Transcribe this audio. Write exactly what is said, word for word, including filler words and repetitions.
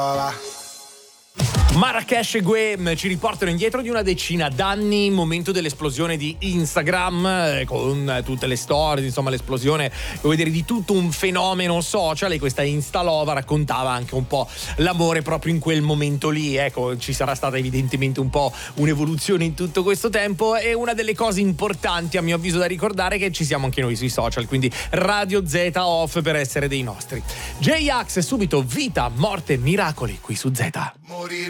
Marracash e Guem ci riportano indietro di una decina d'anni, momento dell'esplosione di Instagram, eh, con tutte le storie, insomma l'esplosione, vuol dire, di tutto un fenomeno social, e questa Instalova raccontava anche un po' l'amore proprio in quel momento lì. Ecco, ci sarà stata evidentemente un po' un'evoluzione in tutto questo tempo, e una delle cose importanti a mio avviso da ricordare è che ci siamo anche noi sui social, quindi Radio Z Off per essere dei nostri. J-Ax, subito Vita, Morte, Miracoli qui su Z. Morire